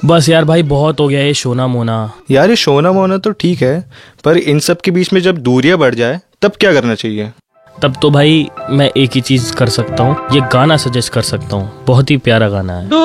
बस यार भाई, बहुत हो गया ये शोना मोना। यार ये शोना मोना तो ठीक है, पर इन सब के बीच में जब दूरियां बढ़ जाए तब क्या करना चाहिए? तब तो भाई मैं एक ही चीज कर सकता हूँ, ये गाना सजेस्ट कर सकता हूँ, बहुत ही प्यारा गाना है।